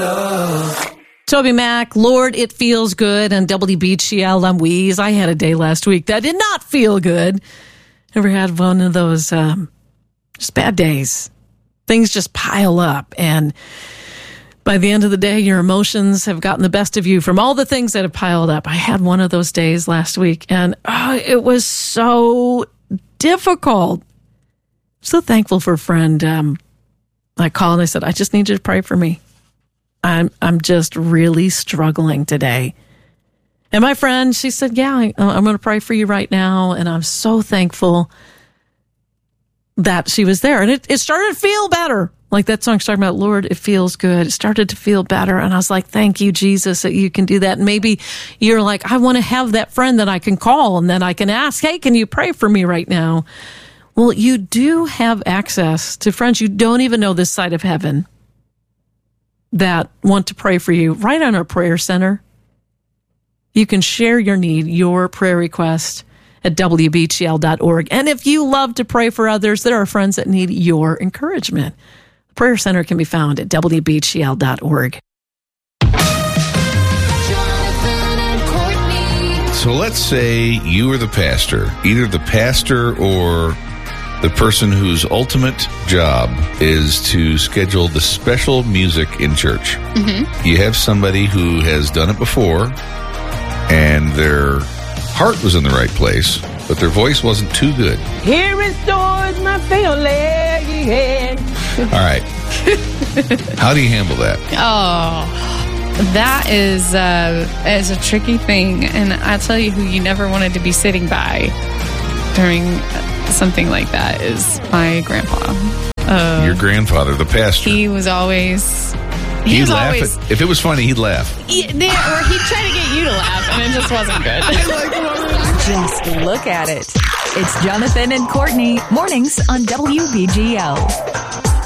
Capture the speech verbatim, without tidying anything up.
love. Toby Mac, Lord, it feels good, and W B G L Louise. I had a day last week that did not feel good. Ever had one of those um, just bad days? Things just pile up, and by the end of the day, your emotions have gotten the best of you from all the things that have piled up. I had one of those days last week, and oh, it was so difficult. So thankful for a friend. Um, I called and I said, I just need you to pray for me. I'm I'm just really struggling today. And my friend, she said, yeah, I, I'm going to pray for you right now. And I'm so thankful that she was there. And it, it started to feel better. Like that song's talking about, Lord, it feels good. It started to feel better. And I was like, thank you, Jesus, that you can do that. And maybe you're like, I want to have that friend that I can call and then I can ask, hey, can you pray for me right now? Well, you do have access to friends you don't even know this side of heaven that want to pray for you right on our prayer center. You can share your need, your prayer request at W B G L dot org. And if you love to pray for others, there are friends that need your encouragement. The prayer center can be found at W B G L dot org. So let's say you are the pastor, either the pastor or the person whose ultimate job is to schedule the special music in church. Mm-hmm. You have somebody who has done it before, and their heart was in the right place, but their voice wasn't too good. He restores my feeling. All right. How do you handle that? Oh, that is, uh, is a tricky thing. And I tell you who you never wanted to be sitting by during something like that is my grandpa. Uh, Your grandfather, the pastor. He was always... He he'd was laugh always... at, if it was funny, he'd laugh. He, or he'd try to get you to laugh, and it just wasn't good. Just look at it. It's Jonathan and Courtney, mornings on W B G L.